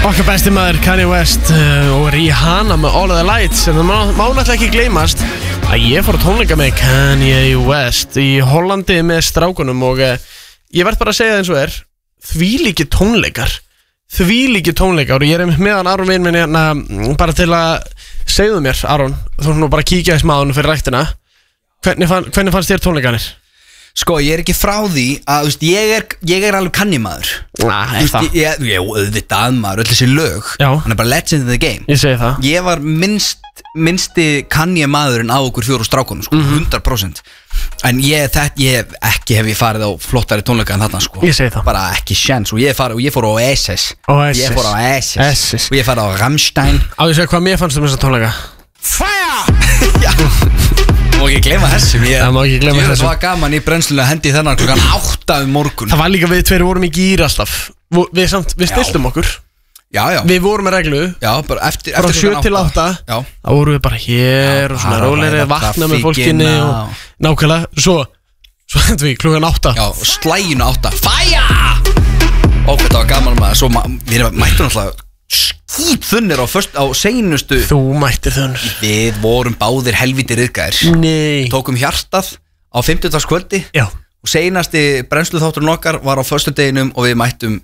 Okkar besti maður Kanye West og Rihanna með All of the Lights. En það má náttúrulega ekki gleymast að ég fór að tónleika með Kanye West í Hollandi með strákunum og ég verð bara að segja það eins og þvílíkir tónleikar og ég meðan Aron vinn minn hérna bara til að segðu mér, Aron, þú nú bara kíkja í smáðunum fyrir ræktina. Hvernig fannst þér tónleikanir? Sko, ég ekki frá því að, ég alveg Kanye maður. Ég auðvitað maður, öll þessi lög. Já. Hann bara legend in the game. Ég segi það. Ég var minnsti Kanye maðurinn á okkur 4 strákunum, sko, 100%. En ekki hef ég farið á flottari tónleika en þarna, sko. Ég segi það. Bara ekki sjens, og ég fór á Oasis. Ég fór á Oasis. Og ég fór á Rammstein. Á ég segja hvað mér fannst þessa tónleika? Fire! Já. Má ekki gleyma þessum. Það má ekki gleyma þessum. Það var gaman í brennslunni að hendi þennan klukkan 8 morgun. Það var líka við tveir vorum í gýr alltaf. Við stiltum okkur. Já. Við vorum með reglu. Já, bara eftir frá 7 til 8. Já. Þá vorum við bara hér og svona rólegri, vakna með fólkinni og nákvæmlega. Svo hendum við klukkan 8. Já, slæginu 8. Fæja! Ó, þetta var gaman maður. Svo við mættum alltaf skítþunnir á seinustu. Þú mættir þunnir. Við vorum báðir helviti ryðgæðir. Nei. Tókum hjartað á 50. kvöldi. Já. Og seinasti brennsluþátturinn okkar var á föstudeginum og við mættum.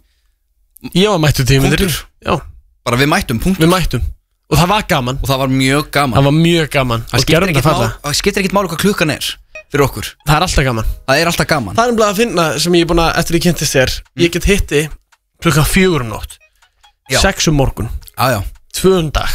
Ég var mættum 10 mínútur. Já. Bara við mættum, punktur. Við mættum. Og það var gaman. Og það var mjög gaman. Það var mjög gaman. Það skiptir ekkert máli hvað klukkan fyrir okkur. Það er alltaf gaman. Það er alltaf gaman. Það er umlega að finna sem ég er búin að, eftir ég kynntist þér, ég get hitti klukkan 4 nótt. 6 morgun. Já. 2 dag.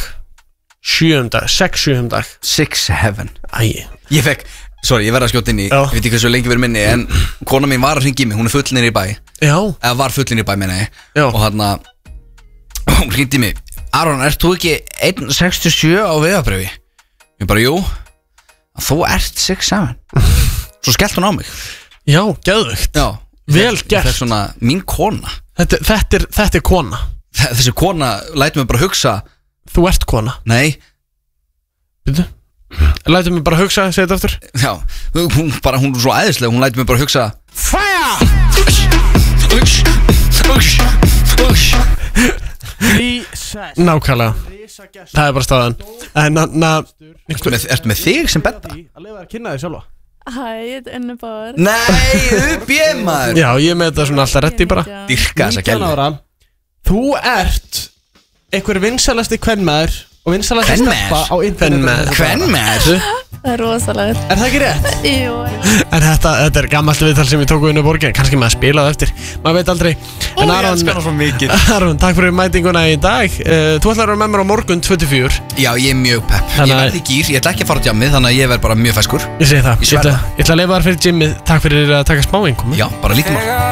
7 dag. 6-7 dag. 6 heaven. Æi. Ég verð að skjóta inn í, ég veit ekki hversu lengi verið minni, en kona mín var að hringja í mig, hún full niður í bæ. Já. Eða var full niður í bæ, meina ég. Já. Og hún hringdi í mig. Aron, ert þú ekki 1.67 á vegabréfi? Ég bara, jú. Þú ert 6'7". Svo skellt hún á mig. Já, geðvögt. Já. Vel gert. Þetta svona mín kona. Þetta er kona. Þessi kona lætur mig bara hugsa. Þú ert kona. Nei. Býtu? Lætur mig bara hugsa, segja þetta aftur. Já, hún er svo æðislega. Hún lætur mig bara hugsa. Fire! Nákvæmlega. Það er bara staðan. Ertu með þig sem betta? Að leiða að kynna þig sjálfa. Hæ, þetta er Unnubár. Nei, uppið maður. Já, ég með þetta svona alltaf reddi bara. Dyrka þessa gælu. 19 ára. Þú ert einhver vinsalasti kvenmaður og vinsalasti steppa á internetu. Kvenmaður? Það er rosalegt. Er það ekki rétt? Jú. En þetta er gammalt viðtal sem við tókum inn á borgin. Kannski maður spilaði eftir. Maður veit aldrei. En Aron, takk fyrir mætinguna í dag. Þú ætlar að vera með mér á morgun 24. Já, ég er mjög pepp. Ég verði í gýr, ég ætla ekki að fara á jammið, þannig að ég verð bara mjög feskur. Ég segi það. Ég ætla að leifa þar fyrir gymmið. Takk fyrir að taka smá einkomi. Já, bara lítið mál.